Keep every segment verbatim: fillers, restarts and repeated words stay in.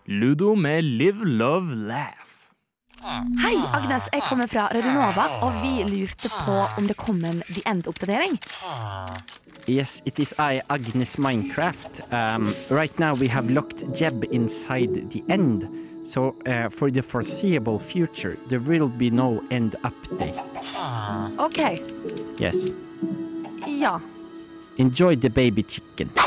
Ludo med Live, Love, Laugh. Hei, Agnes, jeg kommer fra Radio Nova, og vi lurte på om det kom en The End-oppdatering. Yes, it is I, Agnes Minecraft. Um, right now we have locked Jeb inside the end. So uh, for the foreseeable future, there will be no end update. Ok, Yes. ja. Enjoy the baby chickens.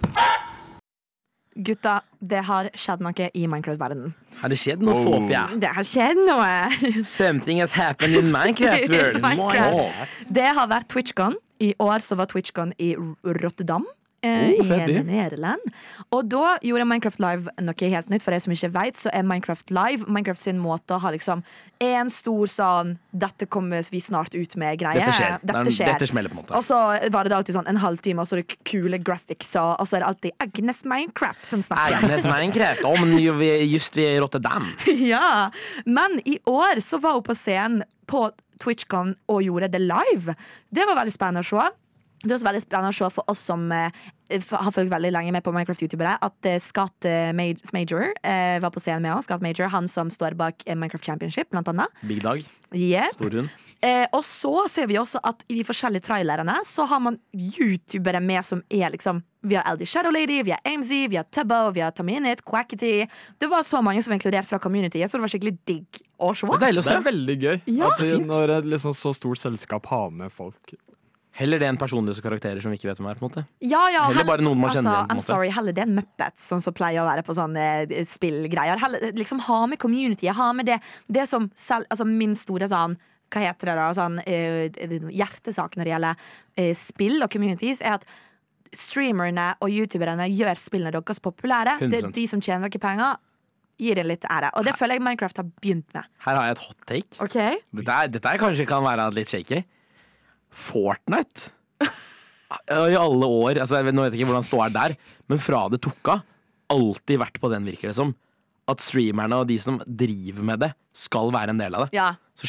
Gutta, det har skjedd noe i Minecraft-verdenen. Har det skjedd noe, Sofia? Det har skjedd noe. Something has happened in Minecraft world. Minecraft. Det har vært TwitchCon. I år så var TwitchCon i Rotterdam. Eh, Oh, fett, I det. Nederland. Og da gjorde Minecraft Live noe helt nytt. For deg som ikke vet, så er Minecraft Live Minecraft sin måte å ha liksom en stor sånn Dette kommer vi snart ut med greie. Dette skjer. Dette Nei, skjer. dette smeller på en måte. Og så var det alltid sånn en halvtime, og så er det kule graphics, og, og så er det alltid Agnes Minecraft som snakker. Agnes Minecraft. Å, men jo, vi er just ved Rotterdam. Ja, men i år så var hun på scenen på TwitchCon og gjorde det live. Det var veldig spennende å se. Det var også veldig spennende å se for oss som eh, har fulgt veldig lenge med på Minecraft-youtubere, at eh, Scott eh, Major eh, var på scenen med oss. Scott Major, han som står bak eh, Minecraft Championship, blant annet. Big Dag. Yep. Stor hund. Eh, og så ser vi også at i de forskjellige trailerne så har man youtubere med som er liksom vi har L D Shadow Lady, vi har Amesy, vi har Tubbo, vi har Tominit, Quackity. Det var så mange som var inkludert fra communityet, så det var skikkelig digg å se. Det er deilig å Det se. er veldig gøy Ja, at det, fint. når et liksom så stort selskap har med folk. Heller det enn personløse karakterer som vi ikke vet hvem er, på en måte. Ja, ja, Heller bare noen man kjenner igjen, på en I'm måte. sorry, heller det er en Muppets, sånn som pleier å være på sånne eh, spillgreier. Heller, liksom ha med community, ha med det, det som selv, altså min store sånn, hva heter det da, sånn eh, hjertesak når det gjelder eh, spill og communities, er at streamerne og youtuberne gjør spillene deres populære. hundre Det prosent. er de som tjener noe penger, gir det litt ære. Og det føler jeg Minecraft har begynt med. Her har jeg et hot take. Ok? Dette, er, dette er kanskje kan være litt shaky. Fortnite. I alle år, altså jeg vet, nå vet jeg ikke hvordan det står der, men fra det tok av, alltid vært på den, virker det som. At streamerne og de som driver med det, skal være en del av det. Ja. Så